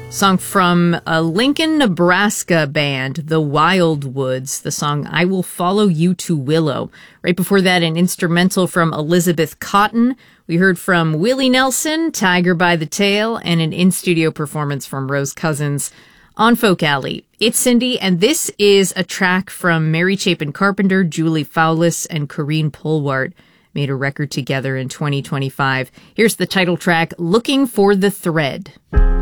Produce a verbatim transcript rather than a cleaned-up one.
Song from a Lincoln, Nebraska band, The Wildwoods, the song I Will Follow You to Willow. Right before that, an instrumental from Elizabeth Cotten. We heard from Willie Nelson, Tiger by the Tail, and an in-studio performance from Rose Cousins on Folk Alley. It's Cindy, and this is a track from Mary Chapin Carpenter, Julie Fowlis, and Corinne Polwart. Made a record together in twenty twenty-five. Here's the title track, Looking for the Thread.